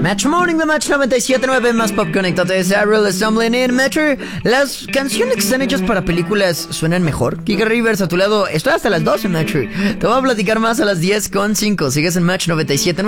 Match Morning de Match 97.9, más pop conectado es Ariel Stumbling in Metro. Las canciones que están hechas para películas suenan mejor. Kika Rivers a tu lado, estoy hasta las 12 Metro. Te voy a platicar más a las 10:05. Sigues en Match 97.9.